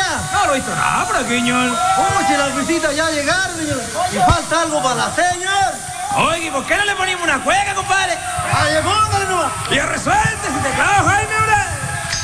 nada? No lo he visto nada por aquí, señor. ¿Cómo si las visitas ya llegaron, señor? Y falta algo para la señor. Oye, ¿por qué no le ponemos una cueca, compadre? ¡Ay, póngale nomás! ¡Y a rezar!